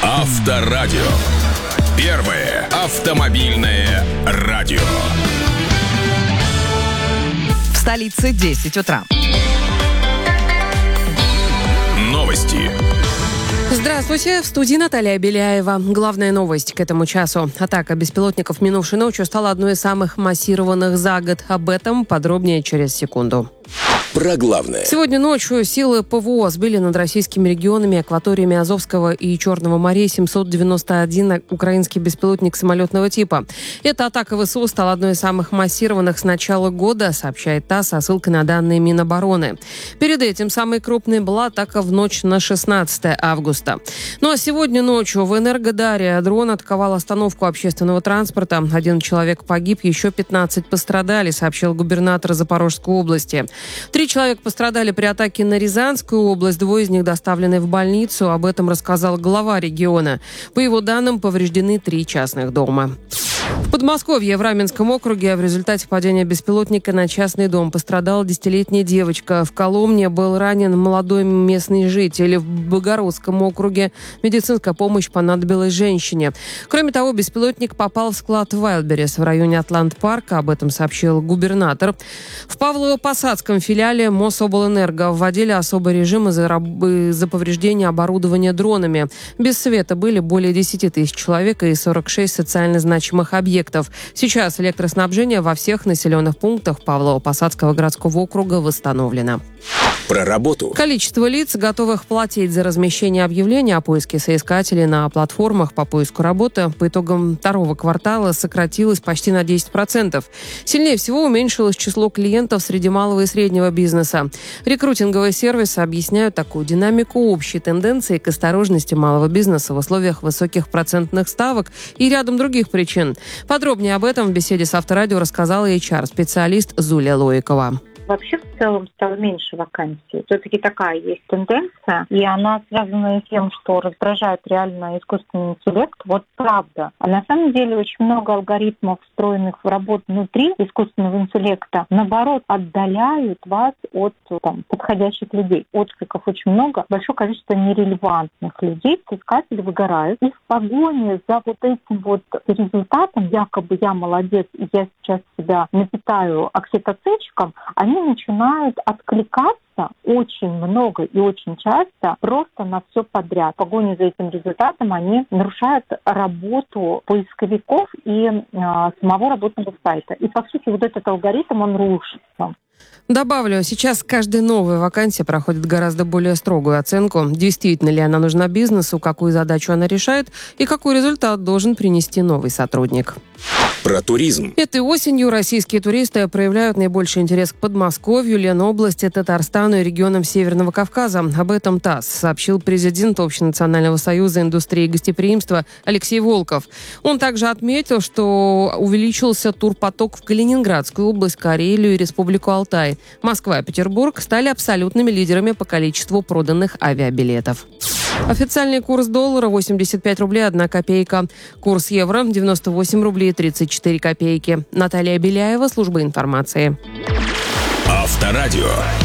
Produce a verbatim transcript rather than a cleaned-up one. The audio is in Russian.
Авторадио. Первое автомобильное радио. В столице десять утра. Новости. Здравствуйте, в студии Наталья Беляева. Главная новость к этому часу. Атака беспилотников минувшей ночью стала одной из самых массированных за год. Об этом подробнее через секунду. Про главное. Сегодня ночью силы ПВО сбили над российскими регионами, акваториями Азовского и Черного морей семьсот девяносто один украинский беспилотник самолетного типа. Эта атака ВСУ стала одной из самых массированных с начала года, сообщает ТАСС со ссылкой на данные Минобороны. Перед этим самой крупной была атака в ночь на шестнадцатое августа. Ну а сегодня ночью в Энергодаре дрон атаковал остановку общественного транспорта. Один человек погиб, еще пятнадцать пострадали, сообщил губернатор Запорожской области. Три человека пострадали при атаке на Рязанскую область, двое из них доставлены в больницу. Об этом рассказал глава региона. По его данным, повреждены три частных дома. В Подмосковье, в Раменском округе, в результате падения беспилотника на частный дом пострадала десятилетняя девочка. В Коломне был ранен молодой местный житель. В Богородском округе медицинская помощь понадобилась женщине. Кроме того, беспилотник попал в склад Вайлдберрис в районе Атлант-парка. Об этом сообщил губернатор. В Павлово-Посадском филиале Мособлэнерго вводили особый режим из-за, раб... из-за повреждения оборудования дронами. Без света были более десять тысяч человек и сорок шесть социально значимых объектов. Сейчас электроснабжение во всех населенных пунктах Павлово-Посадского городского округа восстановлено. Про работу. Количество лиц, готовых платить за размещение объявления о поиске соискателей на платформах по поиску работы, по итогам второго квартала сократилось почти на десять процентов. Сильнее всего уменьшилось число клиентов среди малого и среднего бизнеса. Рекрутинговые сервисы объясняют такую динамику общей тенденции к осторожности малого бизнеса в условиях высоких процентных ставок и рядом других причин. Подробнее об этом в беседе с Авторадио рассказала эйч ар-специалист Зуля Лоикова. Вообще, в целом, стало меньше вакансий. Все-таки такая есть тенденция, и она связана с тем, что раздражает реально искусственный интеллект. Вот правда. А на самом деле очень много алгоритмов, встроенных в работу внутри искусственного интеллекта, наоборот, отдаляют вас от там, подходящих людей. Откликов очень много. Большое количество нерелевантных людей, соискатели выгорают. И в погоне за вот этим вот результатом, якобы я молодец, и я сейчас себя напитаю окситоцинчиком, они начинают откликаться очень много и очень часто просто на все подряд. В погоне за этим результатом они нарушают работу поисковиков и э, самого работного сайта. И, по сути, вот этот алгоритм, он рушится. Добавлю, сейчас каждая новая вакансия проходит гораздо более строгую оценку, действительно ли она нужна бизнесу, какую задачу она решает и какой результат должен принести новый сотрудник. Про туризм. Этой осенью российские туристы проявляют наибольший интерес к Подмосковью, Ленобласти, Татарстану и регионам Северного Кавказа. Об этом ТАСС сообщил президент Общенационального союза индустрии гостеприимства Алексей Волков. Он также отметил, что увеличился турпоток в Калининградскую область, Карелию и Республику Алтай. Москва и Петербург стали абсолютными лидерами по количеству проданных авиабилетов. Официальный курс доллара восемьдесят пять рублей одна копейка. Курс евро девяносто восемь рублей тридцать четыре копейки. Наталья Беляева, служба информации. Авторадио.